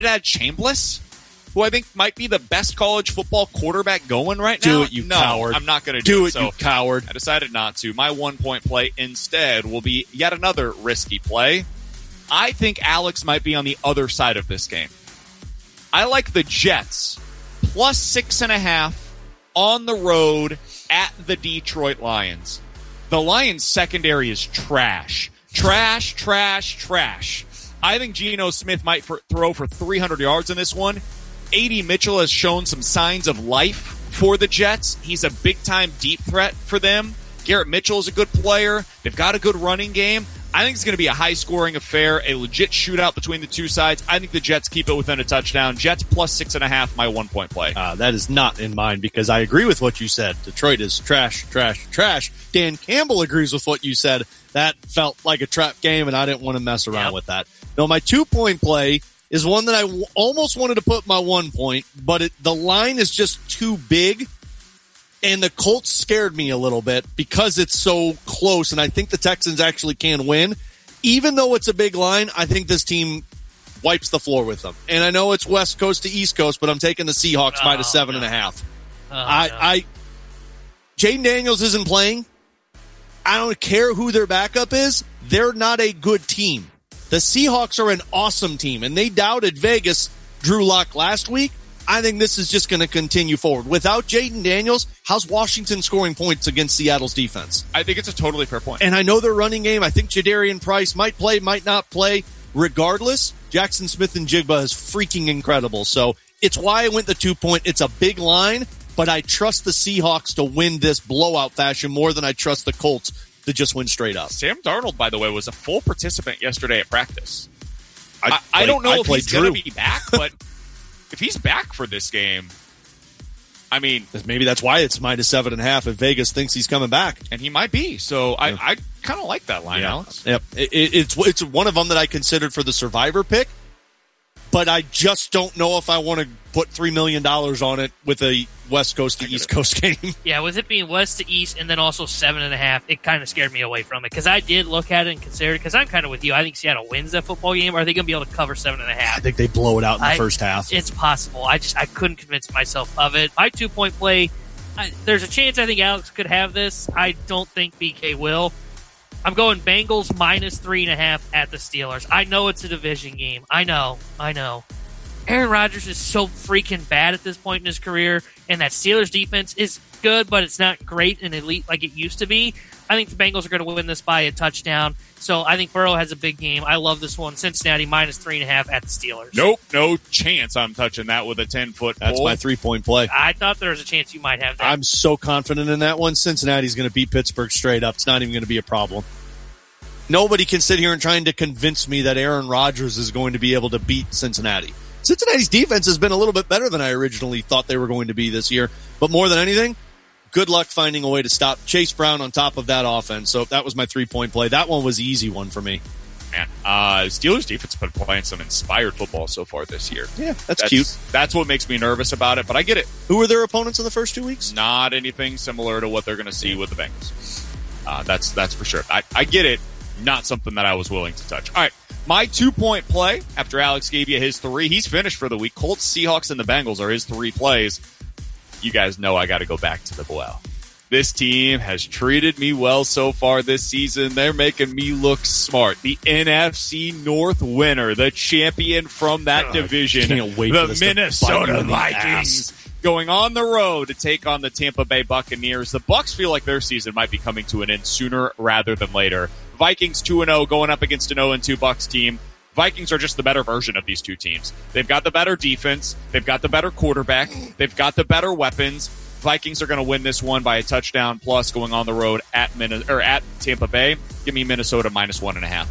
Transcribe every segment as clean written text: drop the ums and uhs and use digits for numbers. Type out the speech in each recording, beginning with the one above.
Trinidad Chambliss, who I think might be the best college football quarterback going right now. Do it, you coward. I'm not going to do it. You coward. I decided not to. My 1-point play instead will be yet another risky play. I think Alex might be on the other side of this game. I like the Jets plus 6.5 on the road at the Detroit Lions. The Lions secondary is trash. Trash. I think Geno Smith might throw for 300 yards in this one. A.D. Mitchell has shown some signs of life for the Jets. He's a big-time deep threat for them. Garrett Mitchell is a good player. They've got a good running game. I think it's going to be a high-scoring affair, a legit shootout between the two sides. I think the Jets keep it within a touchdown. Jets plus 6.5, my 1-point play. That is not in mine because I agree with what you said. Detroit is trash. Dan Campbell agrees with what you said. That felt like a trap game, and I didn't want to mess around with that. No, my 2-point play is one that I almost wanted to put my 1 point, but the line is just too big. And the Colts scared me a little bit because it's so close, and I think the Texans actually can win. Even though it's a big line, I think this team wipes the floor with them. And I know it's West Coast to East Coast, but I'm taking the Seahawks minus 7.5. Jaden Daniels isn't playing. I don't care who their backup is. They're not a good team. The Seahawks are an awesome team, and they doubted Vegas, Drew Lock last week. I think this is just going to continue forward. Without Jaden Daniels, how's Washington scoring points against Seattle's defense? I think it's a totally fair point. And I know their running game. I think Jadarian Price might play, might not play. Regardless, Jackson Smith and Jigba is freaking incredible. So it's why I went the 2-point. It's a big line, but I trust the Seahawks to win this blowout fashion more than I trust the Colts to just win straight up. Sam Darnold, by the way, was a full participant yesterday at practice. I don't know if he's going to be back, but if he's back for this game, I mean, maybe that's why it's minus 7.5 if Vegas thinks he's coming back. And he might be. So I kind of like that line, Alex. Yep. It's one of them that I considered for the survivor pick, but I just don't know if I want to put $3 million on it with a West Coast to East Coast game. Yeah, with it being West to East and then also 7.5, it kind of scared me away from it because I did look at it and consider it because I'm kind of with you. I think Seattle wins that football game. Are they going to be able to cover 7.5? I think they blow it out in the first half. It's possible. I couldn't convince myself of it. My 2-point play, there's a chance I think Alex could have this. I don't think BK will. I'm going Bengals minus 3.5 at the Steelers. I know it's a division game. I know. Aaron Rodgers is so freaking bad at this point in his career, and that Steelers defense is good, but it's not great and elite like it used to be. I think the Bengals are going to win this by a touchdown, so I think Burrow has a big game. I love this one. Cincinnati minus 3.5 at the Steelers. Nope, no chance I'm touching that with a 10-foot That's pole. my 3-point play. I thought there was a chance you might have that. I'm so confident in that one. Cincinnati's going to beat Pittsburgh straight up. It's not even going to be a problem. Nobody can sit here and trying to convince me that Aaron Rodgers is going to be able to beat Cincinnati. Cincinnati's defense has been a little bit better than I originally thought they were going to be this year. But more than anything, good luck finding a way to stop Chase Brown on top of that offense. So that was my 3-point play. That one was the easy one for me. Man, Steelers defense has been playing some inspired football so far this year. Yeah, that's cute. That's what makes me nervous about it, but I get it. Who were their opponents in the first 2 weeks? Not anything similar to what they're going to see with the Bengals. That's for sure. I get it. Not something that I was willing to touch. All right. My 2-point play, after Alex gave you his 3, he's finished for the week. Colts, Seahawks, and the Bengals are his 3 plays. You guys know I got to go back to the well. This team has treated me well so far this season. They're making me look smart. The NFC North winner, the champion from that division, can't wait the for this to Minnesota bite you in the Vikings, ass. going on the road to take on the Tampa Bay Buccaneers. The Bucs feel like their season might be coming to an end sooner rather than later. Vikings 2-0 going up against an 0-2 Bucs team. Vikings are just the better version of these two teams. They've got the better defense. They've got the better quarterback. They've got the better weapons. Vikings are going to win this one by a touchdown plus going on the road at Tampa Bay. Give me Minnesota minus 1.5.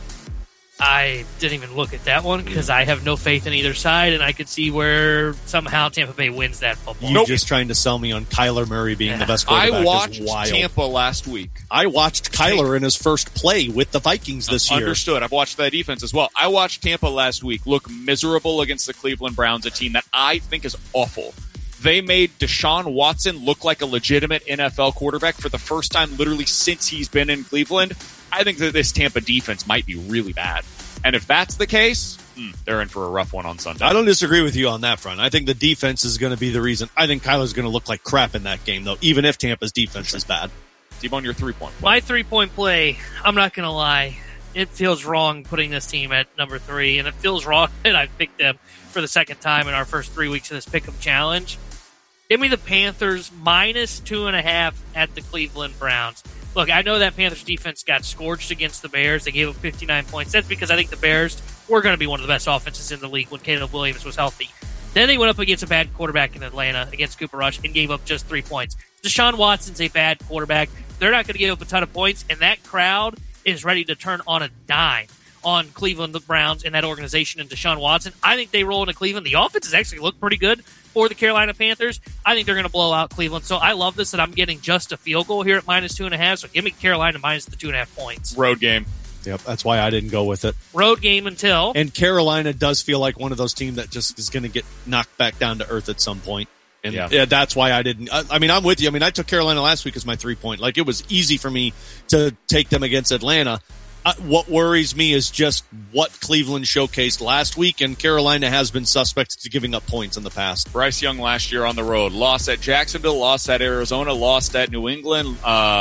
I didn't even look at that one because I have no faith in either side, and I could see where somehow Tampa Bay wins that football. You just trying to sell me on Kyler Murray being the best quarterback. I watched is wild. Tampa last week. I watched Kyler in his first play with the Vikings this year. Understood. I've watched that defense as well. I watched Tampa last week look miserable against the Cleveland Browns, a team that I think is awful. They made Deshaun Watson look like a legitimate NFL quarterback for the first time literally since he's been in Cleveland. I think that this Tampa defense might be really bad. And if that's the case, they're in for a rough one on Sunday. I don't disagree with you on that front. I think the defense is going to be the reason. I think Kyler's going to look like crap in that game, though, even if Tampa's defense is bad. T-Bone, your 3-point play. My 3-point play, I'm not going to lie, it feels wrong putting this team at number 3, and it feels wrong that I picked them for the second time in our first 3 weeks of this Pick'em Challenge. Give me the Panthers minus 2.5 at the Cleveland Browns. Look, I know that Panthers defense got scorched against the Bears. They gave up 59 points. That's because I think the Bears were going to be one of the best offenses in the league when Caleb Williams was healthy. Then they went up against a bad quarterback in Atlanta against Cooper Rush and gave up just 3 points. Deshaun Watson's a bad quarterback. They're not going to give up a ton of points, and that crowd is ready to turn on a dime on Cleveland, the Browns, and that organization and Deshaun Watson. I think they roll into Cleveland. The offense has actually looked pretty good for the Carolina Panthers. I think they're going to blow out Cleveland. So I love this, and I'm getting just a field goal here at minus 2.5. So give me Carolina minus the 2.5 points. Road game. Yep, that's why I didn't go with it. Road game until. And Carolina does feel like one of those teams that just is going to get knocked back down to earth at some point. And yeah, that's why I didn't. I mean, I'm with you. I mean, I took Carolina last week as my 3-point. Like, it was easy for me to take them against Atlanta. What worries me is just what Cleveland showcased last week, and Carolina has been suspect to giving up points in the past. Bryce Young last year on the road. Lost at Jacksonville, lost at Arizona, lost at New England,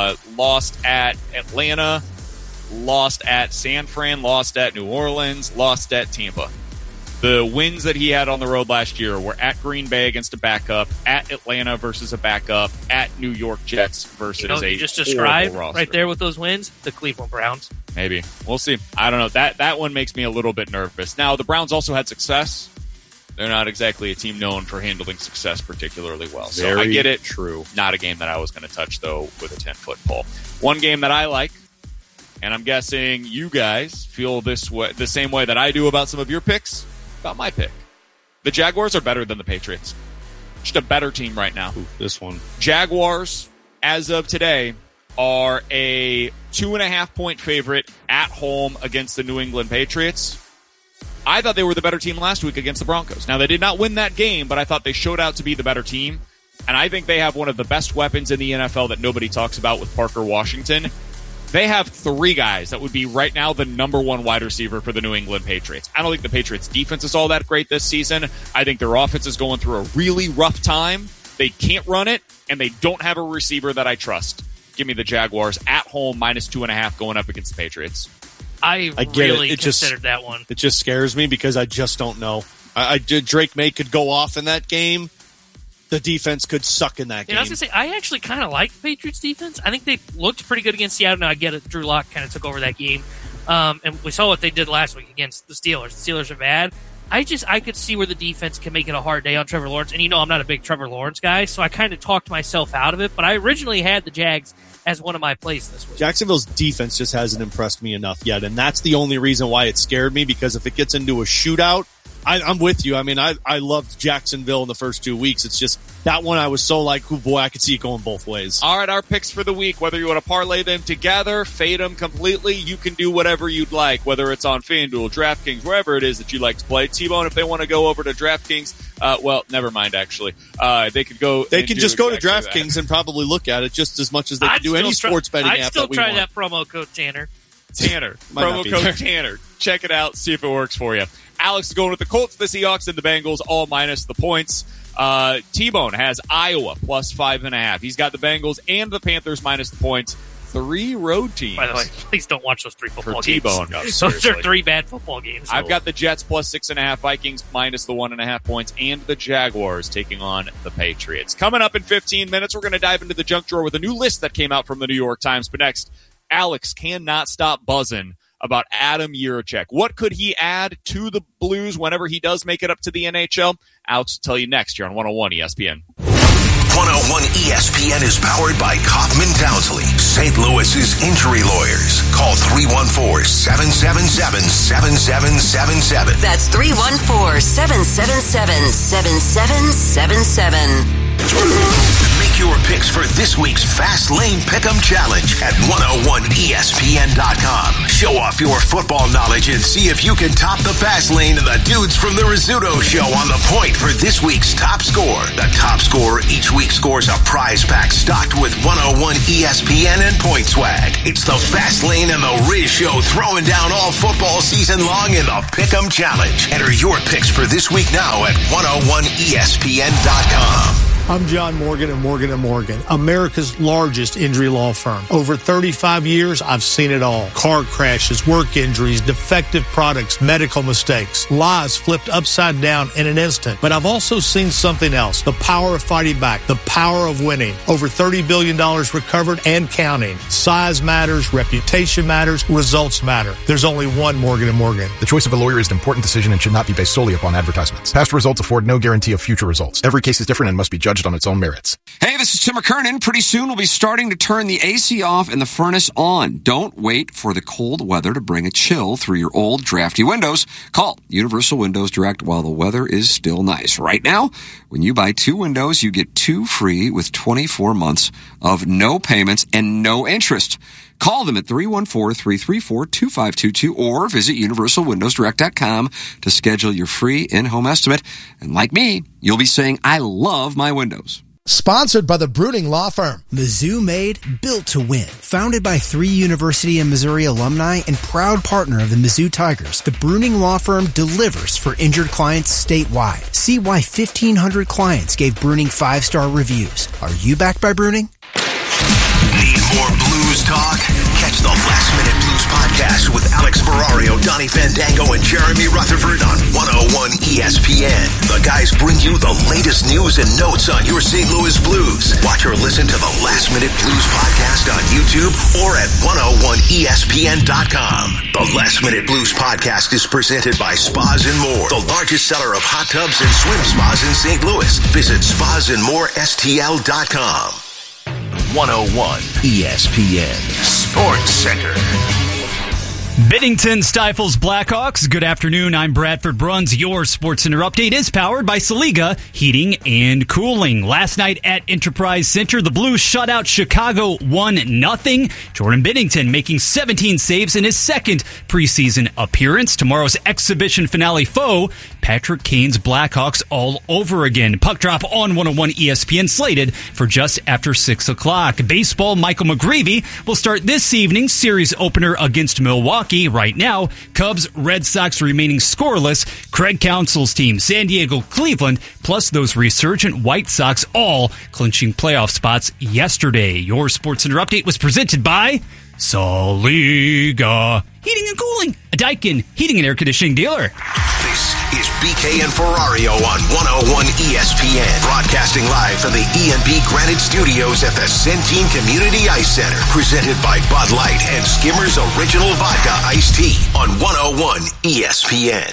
lost at Atlanta, lost at San Fran, lost at New Orleans, lost at Tampa. The wins that he had on the road last year were at Green Bay against a backup, at Atlanta versus a backup, at New York Jets versus a just described roster. Right there with those wins, the Cleveland Browns. Maybe. We'll see. I don't know. That one makes me a little bit nervous. Now, the Browns also had success. They're not exactly a team known for handling success particularly well. So Very I get it. True. Not a game that I was going to touch, though, with a 10-foot pole. One game that I like, and I'm guessing you guys feel this way, the same way that I do about some of your picks, about my pick. The Jaguars are better than the Patriots. Just a better team right now. Ooh, this one. Jaguars, as of today, are a 2.5-point favorite at home against the New England Patriots. I thought they were the better team last week against the Broncos. Now, they did not win that game, but I thought they showed out to be the better team. And I think they have one of the best weapons in the NFL that nobody talks about with Parker Washington. They have 3 guys that would be right now the number 1 wide receiver for the New England Patriots. I don't think the Patriots' defense is all that great this season. I think their offense is going through a really rough time. They can't run it, and they don't have a receiver that I trust. Give me the Jaguars at home minus 2.5 going up against the Patriots. I really considered that one. It just scares me because I just don't know. Drake May could go off in that game. The defense could suck in that game. And I was going to say, I actually kind of like the Patriots defense. I think they looked pretty good against Seattle. Now, I get it. Drew Lock kind of took over that game. And we saw what they did last week against the Steelers. The Steelers are bad. I could see where the defense can make it a hard day on Trevor Lawrence. And I'm not a big Trevor Lawrence guy, so I kind of talked myself out of it. But I originally had the Jags as one of my plays this week. Jacksonville's defense just hasn't impressed me enough yet. And that's the only reason why it scared me, because if it gets into a shootout, I'm with you. I mean, I loved Jacksonville in the first 2 weeks. It's just that one I was so like, oh boy, I could see it going both ways. All right, our picks for the week, whether you want to parlay them together, fade them completely, you can do whatever you'd like, whether it's on FanDuel, DraftKings, wherever it is that you like to play. T-Bone, if they want to go over to DraftKings, well, never mind, actually. They could go. They can just go to DraftKings and probably look at it just as much as they can do any sports betting app that we want. I'd still try that promo code, Tanner. Promo code Tanner. Check it out, see if it works for you. Alex is going with the Colts, the Seahawks, and the Bengals, all minus the points. T-Bone has Iowa plus 5.5. He's got the Bengals and the Panthers minus the points. 3 road teams. By the way, please don't watch those 3 football games. T-Bone. No, those are 3 bad football games. I've got the Jets plus 6.5, Vikings minus the 1.5 points, and the Jaguars taking on the Patriots. Coming up in 15 minutes, we're going to dive into the junk drawer with a new list that came out from the New York Times. But next, Alex cannot stop buzzing about Adam Yurachek. What could he add to the Blues whenever he does make it up to the NHL? Alex will tell you next here on 101 ESPN. 101 ESPN is powered by Kaufman Townsley, St. Louis's injury lawyers. Call 314-777-7777. That's 314-777-7777. your picks for this week's Fast Lane Pick'em Challenge at 101ESPN.com. Show off your football knowledge and see if you can top the Fast Lane and the dudes from the Rizzuto Show on the point for this week's top score. The top scorer each week scores a prize pack stocked with 101 ESPN and point swag. It's the Fast Lane and the Riz Show throwing down all football season long in the Pick'em Challenge. Enter your picks for this week now at 101ESPN.com. I'm John Morgan of Morgan & Morgan, America's largest injury law firm. Over 35 years, I've seen it all. Car crashes, work injuries, defective products, medical mistakes, lives flipped upside down in an instant. But I've also seen something else, the power of fighting back, the power of winning. Over $30 billion recovered and counting. Size matters, reputation matters, results matter. There's only one Morgan & Morgan. The choice of a lawyer is an important decision and should not be based solely upon advertisements. Past results afford no guarantee of future results. Every case is different and must be judged on its own merits. Hey, this is Tim McKernan. Pretty soon we'll be starting to turn the AC off and the furnace on. Don't wait for the cold weather to bring a chill through your old drafty windows. Call Universal Windows Direct while the weather is still nice. Right now, when you buy 2 windows, you get 2 free with 24 months of no payments and no interest. Call them at 314-334-2522 or visit universalwindowsdirect.com to schedule your free in-home estimate. And like me, you'll be saying, I love my windows. Sponsored by the Bruning Law Firm. Mizzou made, built to win. Founded by 3 University of Missouri alumni and proud partner of the Mizzou Tigers, the Bruning Law Firm delivers for injured clients statewide. See why 1,500 clients gave Bruning 5-star reviews. Are you backed by Bruning? Need more blues talk? Catch the Last Minute Blues podcast with Alex Ferrario, Donnie Fandango, and Jeremy Rutherford on 101 ESPN. The guys bring you the latest news and notes on your St. Louis Blues. Watch or listen to the Last Minute Blues podcast on YouTube or at 101ESPN.com. The Last Minute Blues podcast is presented by Spas and More, the largest seller of hot tubs and swim spas in St. Louis. Visit spasandmorestl.com. 101 ESPN Sports Center. Biddington stifles Blackhawks. Good afternoon. I'm Bradford Bruns. Your Sports Center update is powered by Saliga Heating and Cooling. Last night at Enterprise Center, the Blues shut out Chicago 1-0. Jordan Biddington making 17 saves in his second preseason appearance. Tomorrow's exhibition finale foe, Patrick Kane's Blackhawks all over again. Puck drop on 101 ESPN, slated for just after 6 o'clock. Baseball, Michael McGreevy will start this evening's series opener against Milwaukee. Right now, Cubs, Red Sox remaining scoreless. Craig Counsell's team, San Diego, Cleveland, plus those resurgent White Sox all clinching playoff spots yesterday. Your Sports Center update was presented by Saliga Heating and Cooling, a Daikin heating and air conditioning dealer. This is BK and Ferrario on 101 ESPN, broadcasting live from the E&B Granite Studios at the Centene Community Ice Center, presented by Bud Light and Skimmer's Original Vodka Iced Tea on 101 ESPN.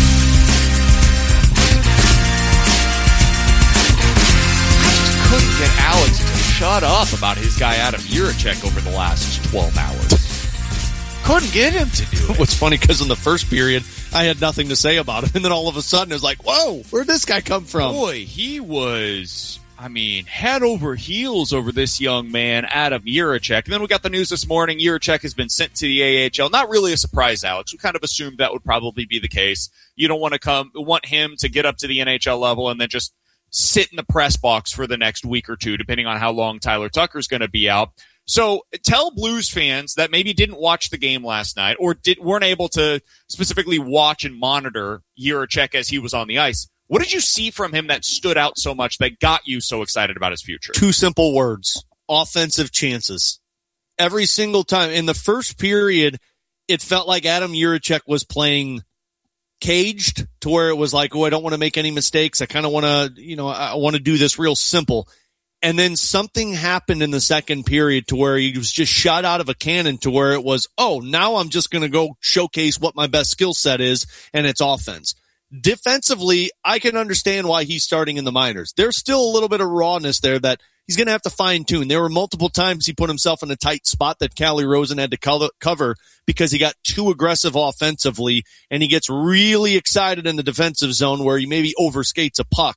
Couldn't get Alex to shut up about his guy Adam Jiricek over the last 12 hours. Couldn't get him to do it. What's funny, because in the first period, I had nothing to say about him, and then all of a sudden it was like, whoa, where'd this guy come from? Boy, he was, head over heels over this young man, Adam Jiricek. And then we got the news this morning, Jiricek has been sent to the AHL. Not really a surprise, Alex. We kind of assumed that would probably be the case. You don't want him to get up to the NHL level and then just sit in the press box for the next week or two, depending on how long Tyler Tucker's going to be out. So tell Blues fans that maybe didn't watch the game last night or weren't able to specifically watch and monitor Jiricek as he was on the ice. What did you see from him that stood out so much that got you so excited about his future? 2 simple words: offensive chances. Every single time. In the first period, it felt like Adam Jiricek was playing caged, to where it was like, oh, I don't want to make any mistakes. I kind of want to, I want to do this real simple. And then something happened in the second period to where he was just shot out of a cannon, to where it was, oh, now I'm just going to go showcase what my best skill set is, and it's offense. Defensively, I can understand why he's starting in the minors. There's still a little bit of rawness there that he's going to have to fine-tune. There were multiple times he put himself in a tight spot that Callie Rosen had to cover because he got too aggressive offensively, and he gets really excited in the defensive zone where he maybe overskates a puck.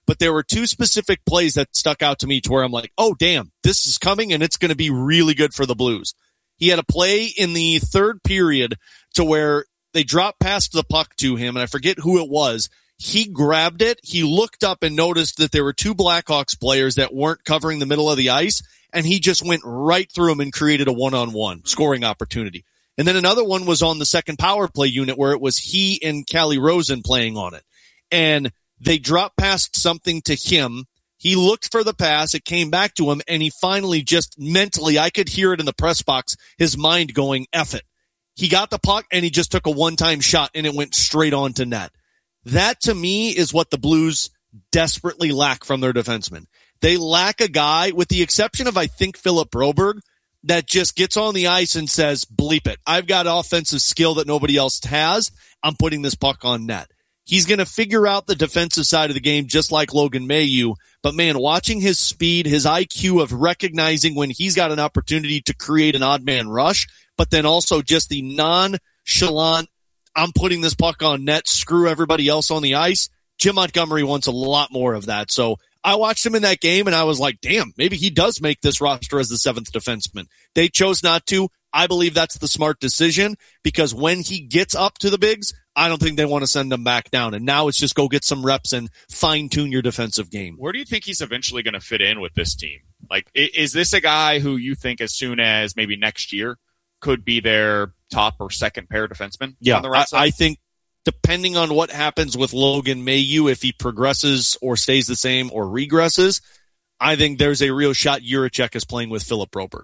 but there were two specific plays that stuck out to me to where I'm like, oh, damn, this is coming and it's going to be really good for the Blues. He had a play in the third period to where they dropped past the puck to him, and I forget who it was. He grabbed it. He looked up and noticed that there were two Blackhawks players that weren't covering the middle of the ice, and he just went right through them and created a one-on-one scoring opportunity. And then another one was on the second power play unit where it was he and Callie Rosen playing on it. And they dropped past something to him. He looked for the pass. It came back to him, and he finally just mentally, I could hear it in the press box, his mind going, F it. He got the puck, and he just took a one-time shot, and it went straight on to net. That, to me, is what the Blues desperately lack from their defensemen. They lack a guy, with the exception of, I think, Philip Broberg, that just gets on the ice and says, bleep it. I've got offensive skill that nobody else has. I'm putting this puck on net. He's going to figure out the defensive side of the game just like Logan Mailloux. But, man, watching his speed, his IQ of recognizing when he's got an opportunity to create an odd man rush, but then also just the nonchalant, I'm putting this puck on net, screw everybody else on the ice. Jim Montgomery wants a lot more of that. So I watched him in that game, and I was like, damn, maybe he does make this roster as the seventh defenseman. They chose not to. I believe that's the smart decision because when he gets up to the bigs, I don't think they want to send him back down. And now it's just go get some reps and fine-tune your defensive game. Where do you think he's eventually going to fit in with this team? Like, is this a guy who you think as soon as maybe next year could be their top or second pair defenseman? Yeah, on the right side? I think depending on what happens with Logan Mailloux, if he progresses or stays the same or regresses, I think there's a real shot Juracek is playing with Philip Broberg.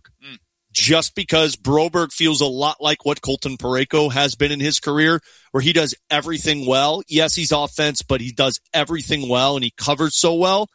Just because Broberg feels a lot like what Colton Parayko has been in his career, where he does everything well. Yes, he's offense, but he does everything well, and he covers so well.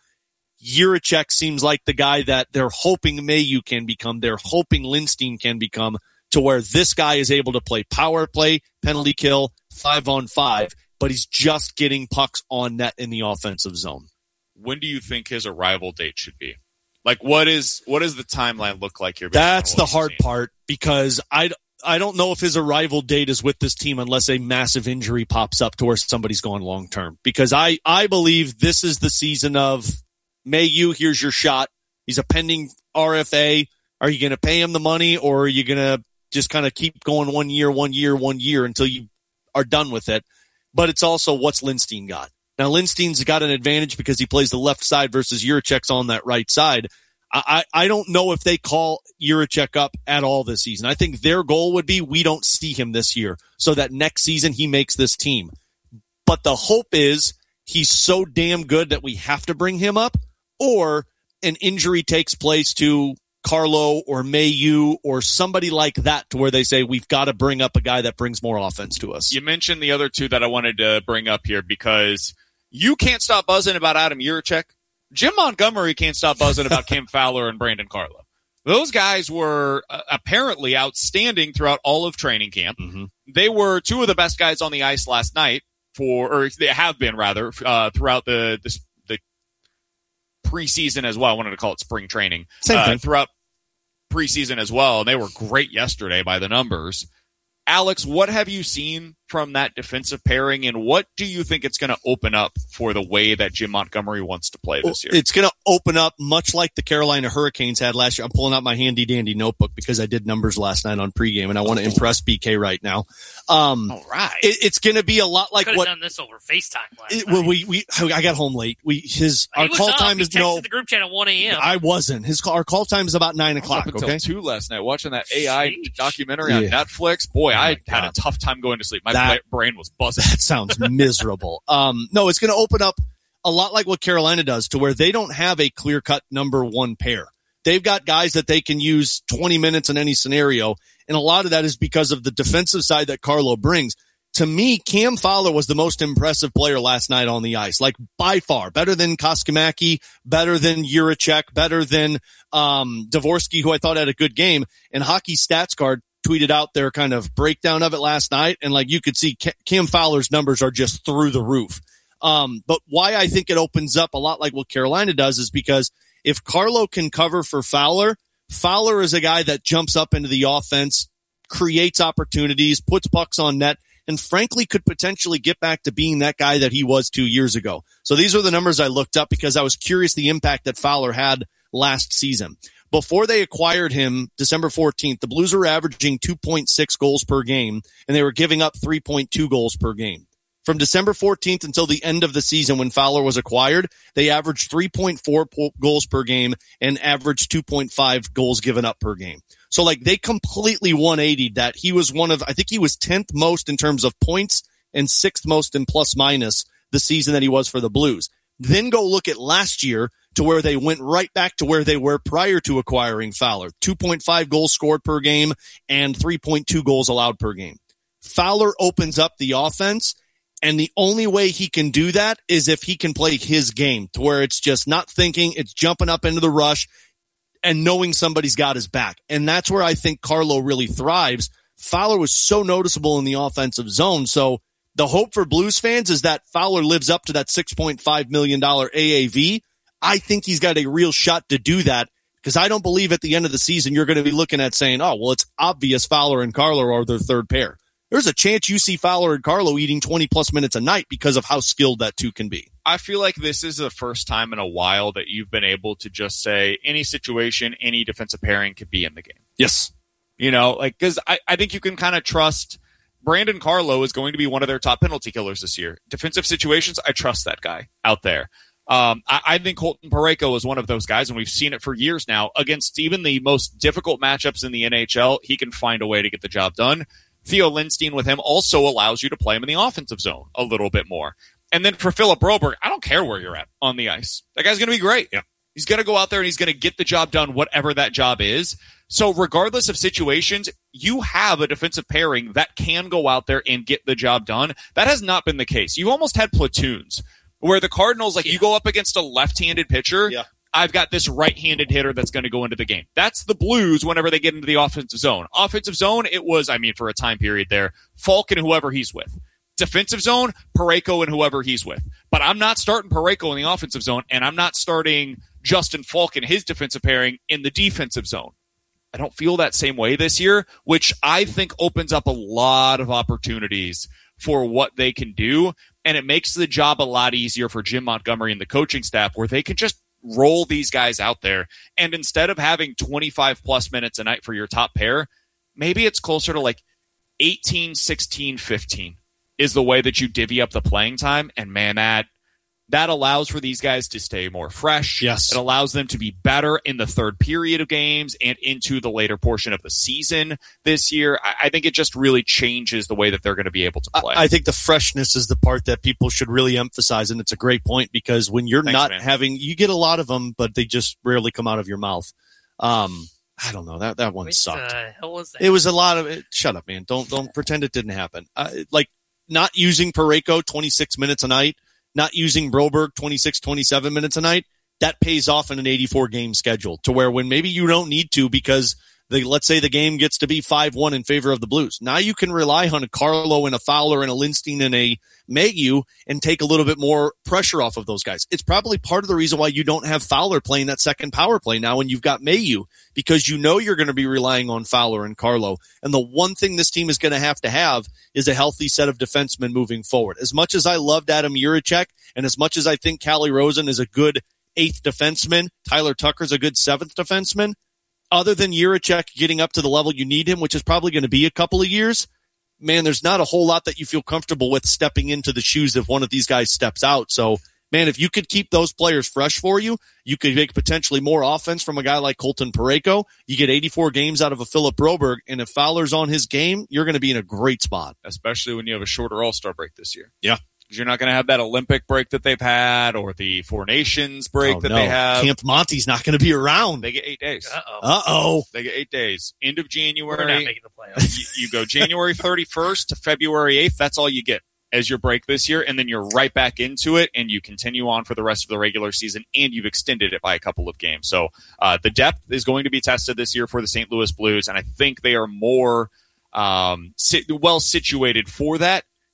Juracek seems like the guy that they're hoping Mailloux can become, they're hoping Lindstein can become, to where this guy is able to play power play, penalty kill, 5-on-5, but he's just getting pucks on net in the offensive zone. When do you think his arrival date should be? Like, what does the timeline look like here? That's the hard part because I don't know if his arrival date is with this team unless a massive injury pops up to where somebody's going long term. Because I believe this is the season of Mailloux, here's your shot. He's a pending RFA. Are you going to pay him the money or are you going to just kind of keep going 1 year until you are done with it? But it's also what's Lindstein got. Now, Lindstein's got an advantage because he plays the left side versus Juracek's on that right side. I don't know if they call Juracek up at all this season. I think their goal would be we don't see him this year so that next season he makes this team. But the hope is he's so damn good that we have to bring him up, or an injury takes place to Carlo or Mailloux or somebody like that to where they say we've got to bring up a guy that brings more offense to us. You mentioned the other two that I wanted to bring up here because you can't stop buzzing about Adam Juracek. Jim Montgomery can't stop buzzing about Cam Fowler and Brandon Carlo. Those guys were apparently outstanding throughout all of training camp. Mm-hmm. They were two of the best guys on the ice last night or they have been rather, throughout the preseason as well. I wanted to call it spring training. Same thing. Throughout preseason as well. And they were great yesterday by the numbers. Alex, what have you seen from that defensive pairing, and what do you think it's going to open up for the way that Jim Montgomery wants to play this year? It's going to open up much like the Carolina Hurricanes had last year. I'm pulling out my handy-dandy notebook because I did numbers last night on pregame, and I want to impress BK right now. All right. It's going to be a lot like what... what... Could have done this over FaceTime last night. Well, I got home late. Our call time is the group chat at 1 a.m. I wasn't. Our call time is about 9 o'clock, until okay? 2 last night watching that AI documentary on Netflix. Boy, I had a tough time going to sleep. My brain was buzzing. That sounds miserable. No, it's going to open up a lot like what Carolina does to where they don't have a clear-cut number one pair. They've got guys that they can use 20 minutes in any scenario, and a lot of that is because of the defensive side that Carlo brings. To me, Cam Fowler was the most impressive player last night on the ice, like by far. Better than Koskimaki, better than Juracek, better than Dvorsky, who I thought had a good game. And Hockey Stats Card tweeted out their kind of breakdown of it last night, and like you could see Cam Fowler's numbers are just through the roof. But why I think it opens up a lot like what Carolina does is because if Carlo can cover for Fowler, Fowler is a guy that jumps up into the offense, creates opportunities, puts pucks on net, and frankly could potentially get back to being that guy that he was 2 years ago. So these are the numbers I looked up because I was curious the impact that Fowler had last season. Before they acquired him, December 14th, the Blues were averaging 2.6 goals per game, and they were giving up 3.2 goals per game. From December 14th until the end of the season when Fowler was acquired, they averaged 3.4 goals per game and averaged 2.5 goals given up per game. So like they completely 180'd that. He was I think he was 10th most in terms of points and 6th most in plus minus the season that he was for the Blues. Then go look at last year to where they went right back to where they were prior to acquiring Fowler. 2.5 goals scored per game and 3.2 goals allowed per game. Fowler opens up the offense, and the only way he can do that is if he can play his game to where it's just not thinking, it's jumping up into the rush and knowing somebody's got his back. And that's where I think Carlo really thrives. Fowler was so noticeable in the offensive zone. So the hope for Blues fans is that Fowler lives up to that $6.5 million AAV. I think he's got a real shot to do that because I don't believe at the end of the season you're going to be looking at saying, oh, well, it's obvious Fowler and Carlo are their third pair. There's a chance you see Fowler and Carlo eating 20-plus minutes a night because of how skilled that two can be. I feel like this is the first time in a while that you've been able to just say any situation, any defensive pairing could be in the game. Yes. You know, like, because I think you can kind of trust Brandon Carlo is going to be one of their top penalty killers this year. Defensive situations, I trust that guy out there. I think Colton Parayko is one of those guys, and we've seen it for years now. Against even the most difficult matchups in the NHL, he can find a way to get the job done. Theo Lindstein with him also allows you to play him in the offensive zone a little bit more. And then for Philip Broberg, I don't care where you're at on the ice. That guy's going to be great. Yeah. He's going to go out there and he's going to get the job done, whatever that job is. So regardless of situations, you have a defensive pairing that can go out there and get the job done. That has not been the case. You've almost had platoons where the Cardinals, you go up against a left-handed pitcher. Yeah. I've got this right-handed hitter that's going to go into the game. That's the Blues whenever they get into the offensive zone. Offensive zone, it was, for a time period there, Falk and whoever he's with. Defensive zone, Parayko and whoever he's with. But I'm not starting Parayko in the offensive zone, and I'm not starting Justin Falk and his defensive pairing in the defensive zone. I don't feel that same way this year, which I think opens up a lot of opportunities for what they can do, and it makes the job a lot easier for Jim Montgomery and the coaching staff where they can just roll these guys out there. And instead of having 25 plus minutes a night for your top pair, maybe it's closer to 18, 16, 15 is the way that you divvy up the playing time. And man, that allows for these guys to stay more fresh. Yes. It allows them to be better in the third period of games and into the later portion of the season this year. I think it just really changes the way that they're going to be able to play. I think the freshness is the part that people should really emphasize, and it's a great point because when you're you get a lot of them, but they just rarely come out of your mouth. I don't know. That one sucked. Hell was that? It was a lot of it. Shut up, man. Don't pretend it didn't happen. Not using Parayko 26 minutes a night, not using Broberg 26, 27 minutes a night, that pays off in an 84-game schedule to where when maybe you don't need to because let's say the game gets to be 5-1 in favor of the Blues. Now you can rely on a Carlo and a Fowler and a Lindstein and a Mayhew and take a little bit more pressure off of those guys. It's probably part of the reason why you don't have Fowler playing that second power play now when you've got Mayhew, because you know you're going to be relying on Fowler and Carlo. And the one thing this team is going to have is a healthy set of defensemen moving forward. As much as I loved Adam Jiricek and as much as I think Calle Rosen is a good 8th defenseman, Tyler Tucker's a good 7th defenseman, other than Jiricek getting up to the level you need him, which is probably going to be a couple of years, man, there's not a whole lot that you feel comfortable with stepping into the shoes if one of these guys steps out. So, man, if you could keep those players fresh for you, you could make potentially more offense from a guy like Colton Parayko. You get 84 games out of a Philip Broberg, and if Fowler's on his game, you're going to be in a great spot. Especially when you have a shorter All-Star break this year. Yeah. You're not going to have that Olympic break that they've had or the Four Nations break they have. Camp Monty's not going to be around. They get 8 days. Uh-oh. They get 8 days. End of January. We're not making the playoffs. You go January 31st to February 8th. That's all you get as your break this year. And then you're right back into it, and you continue on for the rest of the regular season, and you've extended it by a couple of games. So the depth is going to be tested this year for the St. Louis Blues, and I think they are more well situated for that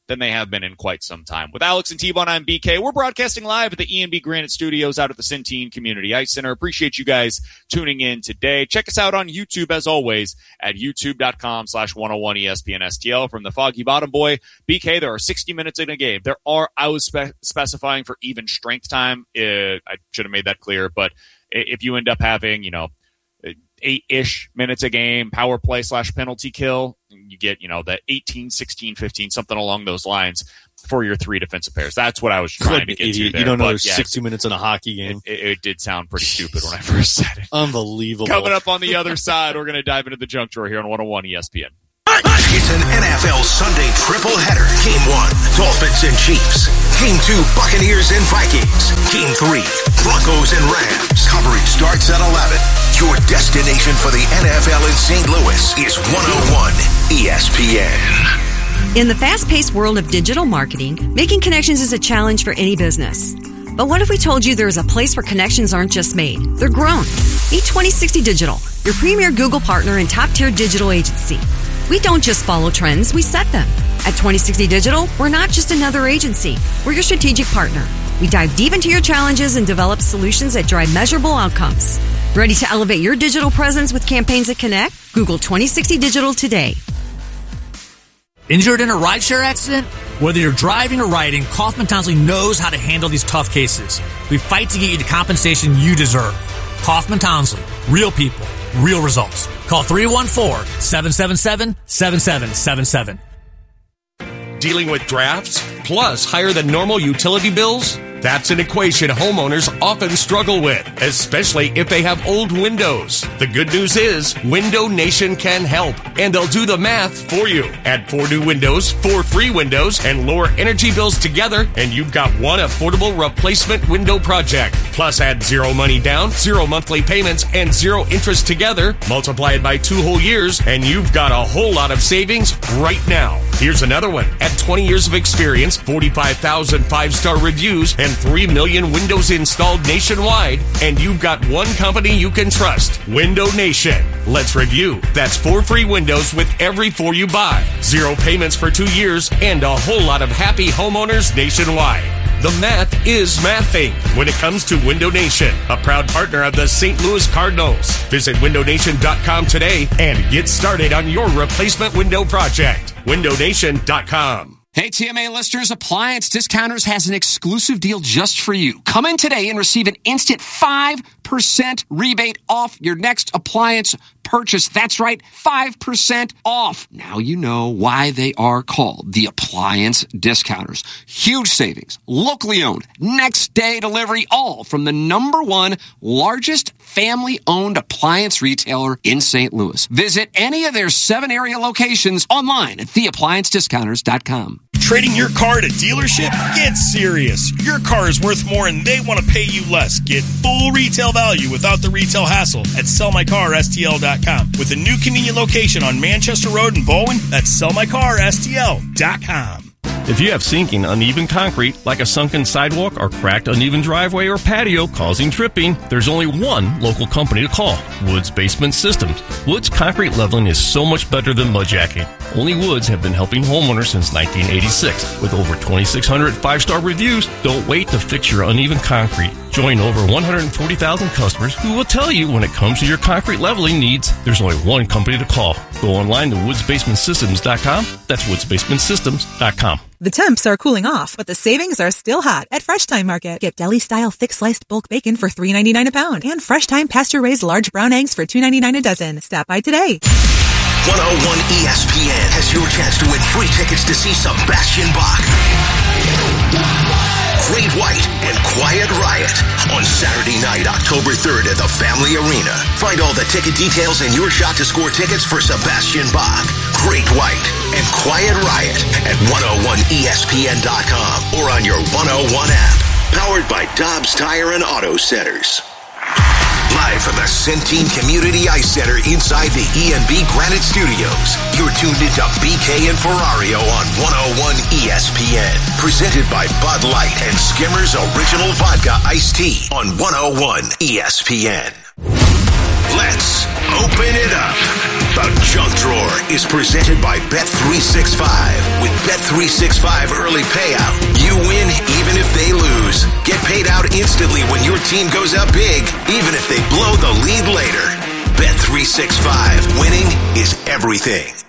than they have been in quite some time. With Alex and T-Bone, I'm BK. We're broadcasting live at the E&B Granite Studios out at the Centene Community Ice Center. Appreciate you guys tuning in today. Check us out on YouTube, as always, at youtube.com/101ESPNSTL. From the Foggy Bottom Boy, BK, there are 60 minutes in a game. I was specifying for even strength time. I should have made that clear, but if you end up having, 8-ish minutes a game, power play / penalty kill, you get, the 18, 16, 15, something along those lines for your 3 defensive pairs. That's what I was trying to get to there. You don't know there's 60 minutes in a hockey game. It did sound pretty stupid when I first said it. Unbelievable. Coming up on the other side, we're going to dive into the junk drawer here on 101 ESPN. It's an NFL Sunday triple header. Game 1, Dolphins and Chiefs. Game 2, Buccaneers and Vikings. Game 3, Broncos and Rams. Coverage starts at 11. Your destination for the NFL in St. Louis is 101 ESPN. In the fast-paced world of digital marketing, making connections is a challenge for any business. But what if we told you there is a place where connections aren't just made, they're grown? Meet 2060 Digital, your premier Google partner and top-tier digital agency. We don't just follow trends, we set them. At 2060 Digital, we're not just another agency. We're your strategic partner. We dive deep into your challenges and develop solutions that drive measurable outcomes. Ready to elevate your digital presence with campaigns that connect? Google 2060 Digital today. Injured in a rideshare accident? Whether you're driving or riding, Kaufman Townsley knows how to handle these tough cases. We fight to get you the compensation you deserve. Kaufman Townsley. Real people. Real results. Call 314-777-7777. Dealing with drafts, plus higher than normal utility bills? That's an equation homeowners often struggle with, especially if they have old windows. The good news is, Window Nation can help, and they'll do the math for you. Add 4 new windows, 4 free windows, and lower energy bills together, and you've got one affordable replacement window project. Plus, add 0 money down, 0 monthly payments, and 0 interest together. Multiply it by 2 whole years, and you've got a whole lot of savings right now. Here's another one. Add 20 years of experience, 45,000 5-star reviews, and 3 million windows installed nationwide, and you've got one company you can trust, Window Nation. Let's review. That's 4 free windows with every 4 you buy, 0 payments for 2 years, and a whole lot of happy homeowners nationwide. The math is mathing when it comes to Window Nation, a proud partner of the St. Louis Cardinals. Visit windownation.com today and get started on your replacement window project. windownation.com. Hey, TMA listeners, Appliance Discounters has an exclusive deal just for you. Come in today and receive an instant 5% rebate off your next appliance purchase. That's right, 5% off. Now you know why they are called the Appliance Discounters. Huge savings, locally owned, next day delivery, all from the #1 largest family-owned appliance retailer in St. Louis. Visit any of their 7 area locations online at theappliancediscounters.com. Trading your car at a dealership? Get serious. Your car is worth more and they want to pay you less. Get full retail value without the retail hassle at sellmycarstl.com. With a new convenient location on Manchester Road in Bowen, that's sellmycarstl.com. If you have sinking, uneven concrete, like a sunken sidewalk or cracked, uneven driveway or patio causing tripping, there's only one local company to call, Woods Basement Systems. Woods concrete leveling is so much better than mudjacking. Only Woods have been helping homeowners since 1986. With over 2,600 5-star reviews, don't wait to fix your uneven concrete. Join over 140,000 customers who will tell you when it comes to your concrete leveling needs, there's only one company to call. Go online to woodsbasementsystems.com. That's woodsbasementsystems.com. The temps are cooling off, but the savings are still hot at Fresh Time Market. Get deli-style thick-sliced bulk bacon for $3.99 a pound and Fresh Time pasture-raised large brown eggs for $2.99 a dozen. Stop by today. 101 ESPN has your chance to win free tickets to see Sebastian Bach, Great White, and Quiet Riot on Saturday night, October 3rd at the Family Arena. Find all the ticket details and your shot to score tickets for Sebastian Bach, Great White, and Quiet Riot at 101ESPN.com or on your 101 app. Powered by Dobbs Tire and Auto Centers. Live from the Centene Community Ice Center inside the E&B Granite Studios, you're tuned into BK and Ferrario on 101 ESPN. Presented by Bud Light and Skimmer's Original Vodka Iced Tea on 101 ESPN. Let's open it up. The Junk Drawer is presented by Bet365. With Bet365 early payout, you win even if they lose. Get paid out instantly when your team goes up big, even if they blow the lead later. Bet365. Winning is everything.